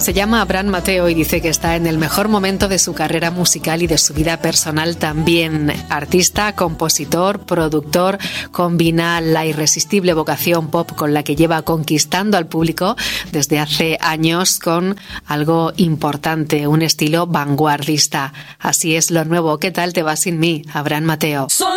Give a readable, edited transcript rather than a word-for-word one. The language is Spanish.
Se llama Abraham Mateo y dice que está en el mejor momento de su carrera musical y de su vida personal también. Artista, compositor, productor, combina la irresistible vocación pop con la que lleva conquistando al público desde hace años con algo importante, un estilo vanguardista. Así es lo nuevo. ¿Qué tal te va sin mí, Abraham Mateo?